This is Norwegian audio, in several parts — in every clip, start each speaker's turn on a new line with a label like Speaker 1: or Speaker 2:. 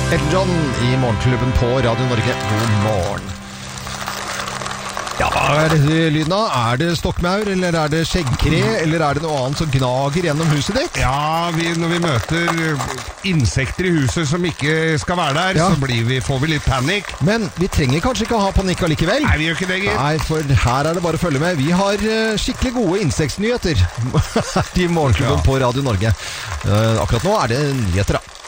Speaker 1: Elton John I Morgenklubben på Radio Norge. God morgen. Ja, hva lyden av? Det stokkmaur, eller det skjeggkre, eller det noe annet som gnager gjennom huset ditt?
Speaker 2: Ja, når vi møter insekter I huset som ikke skal være der, så får vi litt panikk.
Speaker 1: Men vi trenger kanskje ikke ha panikk allikevel.
Speaker 2: Nei, vi gjør ikke det, gitt.
Speaker 1: Nei, for her det bare å følge med. Vi har skikkelig gode insektnyheter I Morgenklubben på Radio Norge. Akkurat nå det nyheter, da.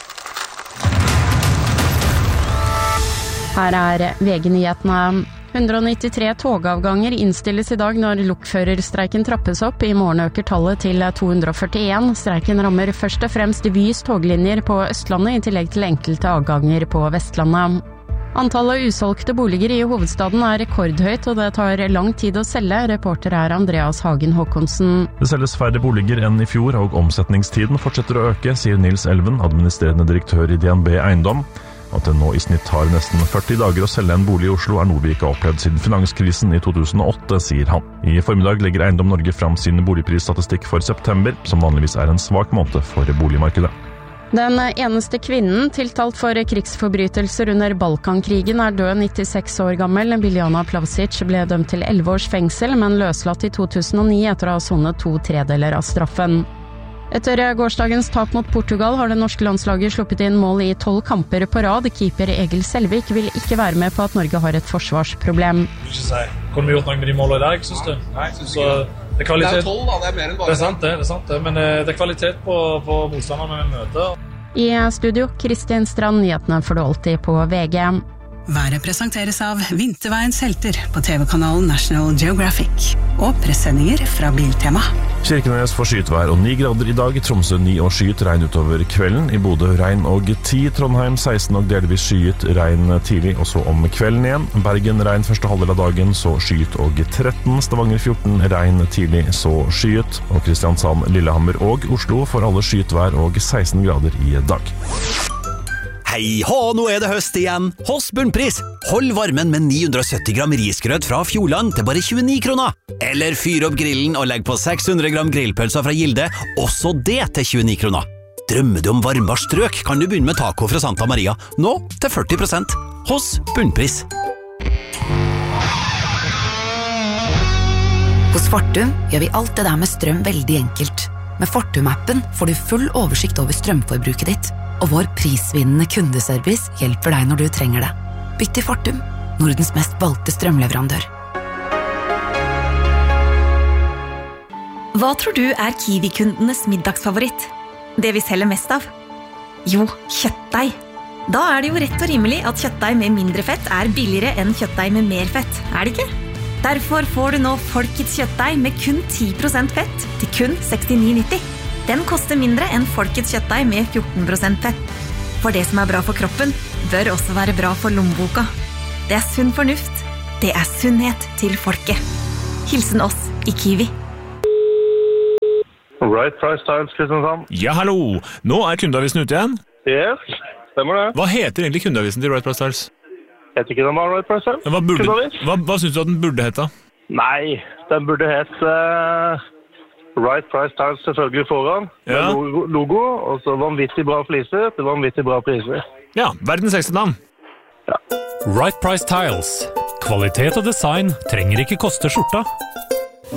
Speaker 3: Her VG-nyhetene. 193 togavganger innstilles I dag når lokførerstreiken trappes opp. I morgen øker tallet til 241. Streiken rammer først og fremst Vys toglinjer på Østlandet, I tillegg til enkelte avganger på Vestlandet. Antallet usolgte boliger I hovedstaden rekordhøyt, og det tar lang tid å selge. Reporter Andreas Hagen Håkonsen.
Speaker 4: Det selges færre boliger enn I fjor, og omsetningstiden fortsetter å øke, sier Nils Elven, administrerende direktør I DNB Eiendom. At det nå I snitt tar nesten 40 dager å selge en bolig I Oslo noe vi ikke har opplevd siden finanskrisen I 2008, sier han. I formiddag legger Eiendom Norge fram sin boligprisstatistikk for september, som vanligvis en svak måned for boligmarkedet.
Speaker 3: Den eneste kvinnen tiltalt for krigsforbrytelser under Balkankrigen død 96 år gammel. Biljana Plavsic ble dømt til 11 års fengsel, men løslatt I 2009 etter å ha sonet 2/3 av straffen. Etter gårsdagens tap mot Portugal har det norske landslaget sluppet inn mål I 12 kamper på rad. Keeper Egil Selvik vil ikke være med på at Norge har et forsvarsproblem.
Speaker 5: Kunne vi gjort noe med de målene I dag, synes du? Nei, synes ikke. Det 12 da, det mer enn bare. Det er sant det. Men det kvalitet på motstanderne vi møter.
Speaker 3: I studio, Kristin Strand, nyhetene får du alltid på VG.
Speaker 6: Været presenteres av Vinterveiens helter på TV-kanalen National Geographic og pressendinger fra Biltema.
Speaker 4: Kirkenes får skytvær og 9 grader I dag. I Tromsø 9 og skyet, regn utover kvelden. I Bodø regn og 10, Trondheim 16 og delvis skyet, regn tidlig, og så om kvelden igjen. Bergen regn første halvdel av dagen, så skyet og 13, Stavanger 14, regn tidlig, så skyet. Og Kristiansand, Lillehammer og Oslo får alle skytvær og 16 grader I dag.
Speaker 7: Hei hå, nå det høst igjen. Hos Bunnpris. Hold varmen med 970 gram risgrøt fra Fjordland til bare 29 kroner. Eller fyr opp grillen og legg på 600 gram grillpølser fra Gilde, også det til 29 kroner. Drømmer du om varmbar strøk, kan du begynne med taco fra Santa Maria, nå til 40%. Hos Bunnpris.
Speaker 8: Hos Fortum gjør vi alt det der med strøm veldig enkelt. Med Fortum-appen får du full oversikt over strømforbruket ditt, og vår prisvinnende kundeservice hjelper deg når du trenger det. Bytt til Fortum, Nordens mest valgte strømleverandør.
Speaker 9: Hva tror du Kiwi-kundenes middagsfavoritt? Det vi selger mest av? Jo, kjøttdeig. Da det jo rett og rimelig at kjøttdeig med mindre fett billigere enn kjøttdeig med mer fett, det ikke? Derfor får du nå Folkets kjøttdeig med kun 10% fett til kun 69,90. Den koster mindre enn Folkets kjøttdeig med 14% fett. For det som bra for kroppen, bør også være bra for lommeboka. Det sunn fornuft. Det sunnhet til folket. Hilsen oss I Kiwi.
Speaker 10: Right Price Tiles, Kristiansand.
Speaker 11: Ja, hallo! Nå kundeavisen ute igjen.
Speaker 10: Yes, stemmer det.
Speaker 11: Hva heter egentlig kundeavisen til Right Price Tiles?
Speaker 10: Jeg vet ikke den har Right Price Tiles.
Speaker 11: Hva synes du at den burde hete?
Speaker 10: Nei, den burde hete Right Price Tiles selvfølgelig foran. Ja. Med logo, og så vanvittig bra fliser til vanvittig bra priser.
Speaker 11: Ja, verdens ekste navn.
Speaker 10: Ja.
Speaker 12: Right Price Tiles. Kvalitet og design trenger ikke koste skjorta.